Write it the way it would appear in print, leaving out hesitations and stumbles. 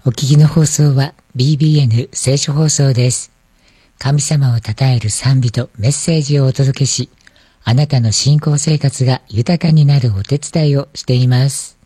お聞きの放送は BBN 聖書放送です。神様を称える賛美とメッセージをお届けし、あなたの信仰生活が豊かになるお手伝いをしています。